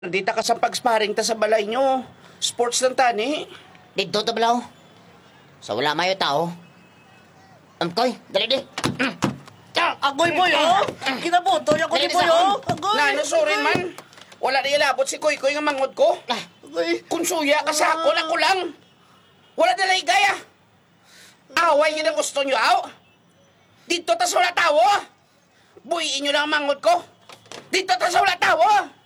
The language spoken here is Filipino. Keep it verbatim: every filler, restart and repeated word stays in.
Dita ka sa pag-sparring ta sa balay nyo. Sports lang tani. Dito to balaw. Sa wala mayo tao. Amkoy, dali di. Agoy boy, oh! Kinabuto niya ko ni Dali, boy, sa oh! akon. Agoy! Nano, sorry man. Wala na ilabot si Koy Koy nga mangod ko. Agoy! Kung suya ka sa ako, ako lang. Wala na gaya. Away yun ang gusto nyo, aw. Dito ta sa wala tawo. Buhiin nyo lang ang mangod ko. Dito ta sa wala tawo.